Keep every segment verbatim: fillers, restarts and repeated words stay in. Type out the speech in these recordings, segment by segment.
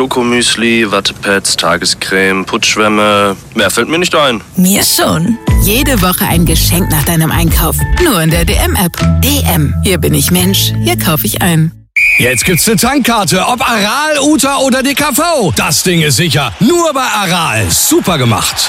Schokomüsli, Wattepads, Tagescreme, Putzschwämme. Mehr fällt mir nicht ein. Mir schon. Jede Woche ein Geschenk nach deinem Einkauf. Nur in der D M-App. D M. Hier bin ich Mensch. Hier kaufe ich ein. Jetzt gibt's eine Tankkarte, ob Aral, Uta oder D K V. Das Ding ist sicher. Nur bei Aral. Super gemacht.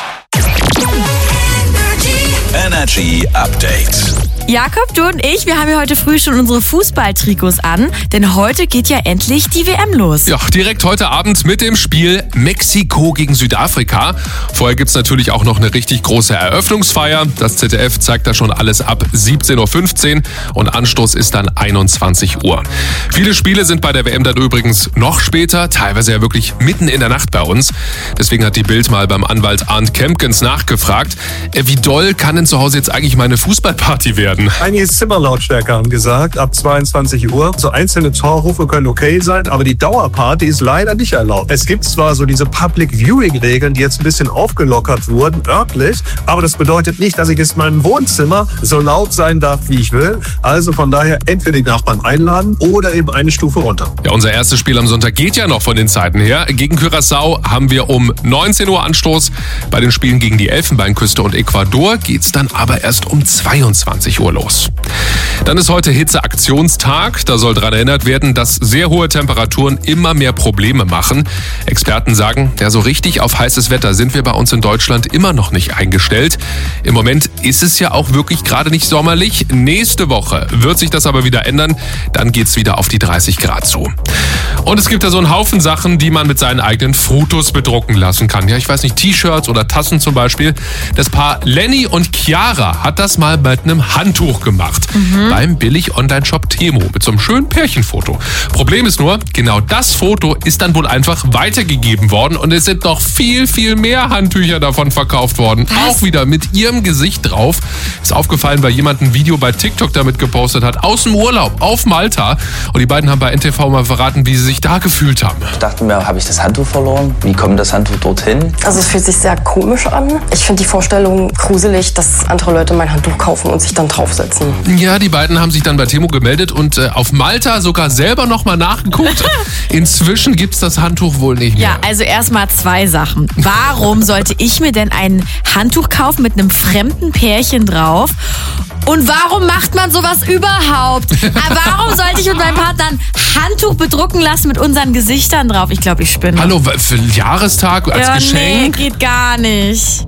Energy Update. Jakob, du und ich, wir haben ja heute früh schon unsere Fußballtrikots an, denn heute geht ja endlich die W M los. Ja, direkt heute Abend mit dem Spiel Mexiko gegen Südafrika. Vorher gibt's natürlich auch noch eine richtig große Eröffnungsfeier. Das Z D F zeigt da schon alles ab siebzehn Uhr fünfzehn und Anstoß ist dann einundzwanzig Uhr. Viele Spiele sind bei der W M dann übrigens noch später, teilweise ja wirklich mitten in der Nacht bei uns. Deswegen hat die Bild mal beim Anwalt Arndt Kempkens nachgefragt, wie doll kann denn zu Hause jetzt eigentlich meine Fußballparty werden? Einige Zimmerlautstärke haben gesagt, ab zweiundzwanzig Uhr. So einzelne Torrufe können okay sein, aber die Dauerparty ist leider nicht erlaubt. Es gibt zwar so diese Public-Viewing-Regeln, die jetzt ein bisschen aufgelockert wurden, örtlich, aber das bedeutet nicht, dass ich jetzt in meinem Wohnzimmer so laut sein darf, wie ich will. Also von daher entweder die Nachbarn einladen oder eben eine Stufe runter. Ja, unser erstes Spiel am Sonntag geht ja noch von den Zeiten her. Gegen Curaçao haben wir um neunzehn Uhr Anstoß. Bei den Spielen gegen die Elfenbeinküste und Ecuador geht's dann aber erst um zweiundzwanzig Uhr los. Dann ist heute Hitzeaktionstag. Da soll daran erinnert werden, dass sehr hohe Temperaturen immer mehr Probleme machen. Experten sagen, ja, so richtig auf heißes Wetter sind wir bei uns in Deutschland immer noch nicht eingestellt. Im Moment ist es ja auch wirklich gerade nicht sommerlich. Nächste Woche wird sich das aber wieder ändern. Dann geht's wieder auf die dreißig Grad zu. Und es gibt da so einen Haufen Sachen, die man mit seinen eigenen Fotos bedrucken lassen kann. Ja, ich weiß nicht, T-Shirts oder Tassen zum Beispiel. Das Paar Lenny und Chiara hat das mal mit einem Handtuch gemacht. Mhm. Beim Billig-Online-Shop Temu mit so einem schönen Pärchenfoto. Problem ist nur, genau das Foto ist dann wohl einfach weitergegeben worden und es sind noch viel, viel mehr Handtücher davon verkauft worden. Was? Auch wieder mit ihrem Gesicht drauf. Ist aufgefallen, weil jemand ein Video bei TikTok damit gepostet hat, aus dem Urlaub auf Malta. Und die beiden haben bei N T V mal verraten, wie sie sich da gefühlt haben. Ich dachte mir, habe ich das Handtuch verloren? Wie kommt das Handtuch dorthin? Also es fühlt sich sehr komisch an. Ich finde die Vorstellung gruselig, dass andere Leute mein Handtuch kaufen und sich dann draufsetzen. Ja, die beiden haben sich dann bei Temu gemeldet und äh, auf Malta sogar selber nochmal nachgeguckt. Inzwischen gibt's das Handtuch wohl nicht mehr. Ja, also erstmal zwei Sachen. Warum sollte ich mir denn ein Handtuch kaufen mit einem fremden Pärchen drauf? Und warum macht man sowas überhaupt? Warum sollte ich mit meinem Partner ein Handtuch bedrucken lassen mit unseren Gesichtern drauf? Ich glaube, ich spinne. Hallo, für den Jahrestag als ja, Geschenk? Nee, geht gar nicht.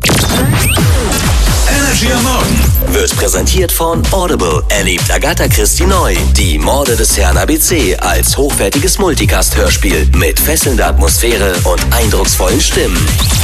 Energy am Morgen wird präsentiert von Audible. Erlebt Agatha Christie neu. Die Morde des Herrn A B C als hochwertiges Multicast-Hörspiel mit fesselnder Atmosphäre und eindrucksvollen Stimmen.